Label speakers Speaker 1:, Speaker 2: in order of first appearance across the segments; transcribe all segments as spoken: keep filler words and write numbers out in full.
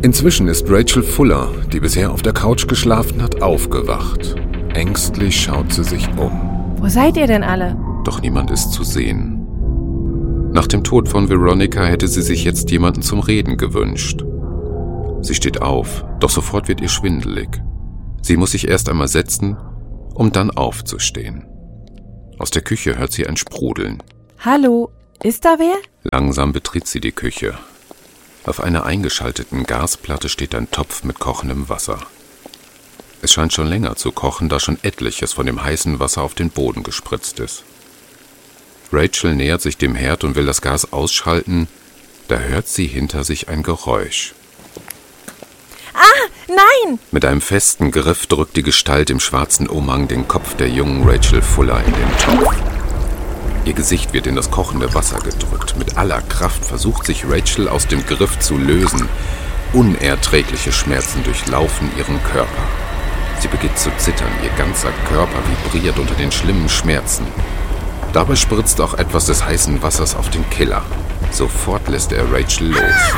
Speaker 1: Inzwischen ist Rachel Fuller, die bisher auf der Couch geschlafen hat, aufgewacht. Ängstlich schaut sie sich um.
Speaker 2: Wo seid ihr denn alle?
Speaker 1: Doch niemand ist zu sehen. Nach dem Tod von Veronica hätte sie sich jetzt jemanden zum Reden gewünscht. Sie steht auf, doch sofort wird ihr schwindelig. Sie muss sich erst einmal setzen, um dann aufzustehen. Aus der Küche hört sie ein Sprudeln.
Speaker 2: Hallo, ist da wer?
Speaker 1: Langsam betritt sie die Küche. Auf einer eingeschalteten Gasplatte steht ein Topf mit kochendem Wasser. Es scheint schon länger zu kochen, da schon etliches von dem heißen Wasser auf den Boden gespritzt ist. Rachel nähert sich dem Herd und will das Gas ausschalten, da hört sie hinter sich ein Geräusch.
Speaker 2: Ah, nein!
Speaker 1: Mit einem festen Griff drückt die Gestalt im schwarzen Umhang den Kopf der jungen Rachel Fuller in den Topf. Ihr Gesicht wird in das kochende Wasser gedrückt. Mit aller Kraft versucht sich Rachel aus dem Griff zu lösen. Unerträgliche Schmerzen durchlaufen ihren Körper. Sie beginnt zu zittern, ihr ganzer Körper vibriert unter den schlimmen Schmerzen. Dabei spritzt auch etwas des heißen Wassers auf den Killer. Sofort lässt er Rachel los.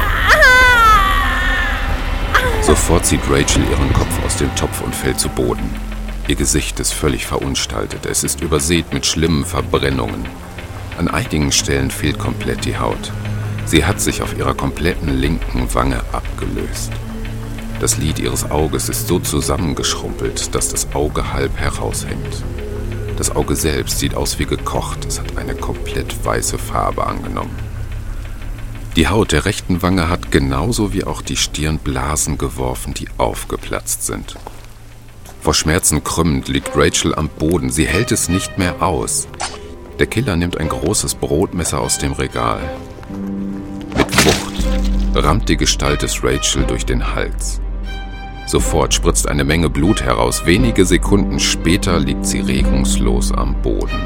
Speaker 1: Sofort zieht Rachel ihren Kopf aus dem Topf und fällt zu Boden. Ihr Gesicht ist völlig verunstaltet. Es ist übersät mit schlimmen Verbrennungen. An einigen Stellen fehlt komplett die Haut. Sie hat sich auf ihrer kompletten linken Wange abgelöst. Das Lid ihres Auges ist so zusammengeschrumpelt, dass das Auge halb heraushängt. Das Auge selbst sieht aus wie gekocht. Es hat eine komplett weiße Farbe angenommen. Die Haut der rechten Wange hat genauso wie auch die Stirn Blasen geworfen, die aufgeplatzt sind. Vor Schmerzen krümmend liegt Rachel am Boden. Sie hält es nicht mehr aus. Der Killer nimmt ein großes Brotmesser aus dem Regal. Mit Wucht rammt die Gestalt des Rachel durch den Hals. Sofort spritzt eine Menge Blut heraus. Wenige Sekunden später liegt sie regungslos am Boden.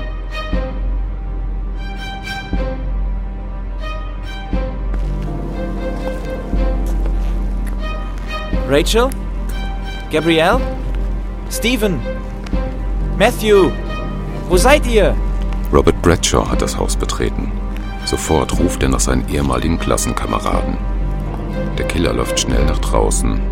Speaker 3: Rachel? Gabrielle? Stephen? Matthew? Wo seid ihr?
Speaker 1: Robert Bradshaw hat das Haus betreten. Sofort ruft er nach seinen ehemaligen Klassenkameraden. Der Killer läuft schnell nach draußen.